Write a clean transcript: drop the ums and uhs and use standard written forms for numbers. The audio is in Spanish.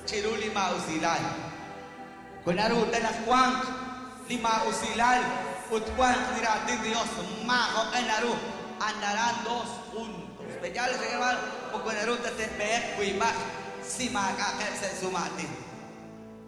chiru lima usilal. Con aruta las cuantas, lima usilal, utcuan dirá Dios, majo en aru, andarán dos juntos. Pero ya les hermano, con aruta te ve, cuimas, si maga que se sumate.